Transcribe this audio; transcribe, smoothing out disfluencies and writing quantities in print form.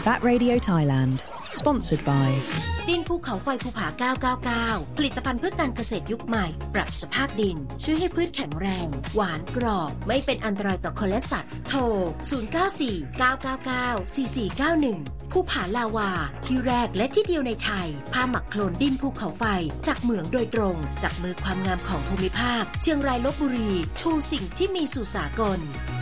Fat Radio Thailand Sponsored by ดินภูเขาไฟภูผา999ผลิตภัณฑ์เพื่อการเกษตรยุคใหม่ปรับสภาพดินช่วยให้พืชแข็งแรงหวานกรอบไม่เป็นอันตรายต่อคนและสัตว์โทร0949994491ภูผาลาวาที่แรกและที่เดียวในไทยผ้าหมักโคลนดินภูเขาไฟจากเหมืองโดยตรงจากมือความงามของภูมิภาคเชียงรายลพบุรีชูสิ่งที่มีสู่สากล